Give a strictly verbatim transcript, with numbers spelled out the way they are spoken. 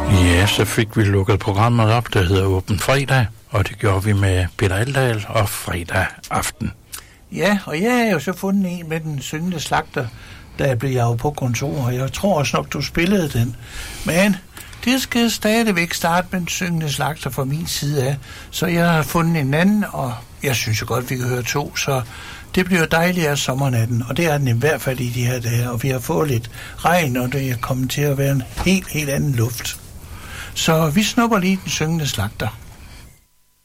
Ja, så fik vi lukket programmet op, der hedder Åben Fredag, og det gjorde vi med Peter Aldal og fredag aften. Ja, og jeg har jo så fundet en med den syngende slagter, der blev jeg jo på kontor, og jeg tror også nok, du spillede den. Men det skal stadigvæk starte med den syngende slagter fra min side af, så jeg har fundet en anden, og jeg synes jo godt, vi kan høre to, så det bliver dejligt af sommernatten, og det er den i hvert fald i de her dage, og vi har fået lidt regn, og det er kommet til at være en helt, helt anden luft. Så vi snupper lige den syngende slagter.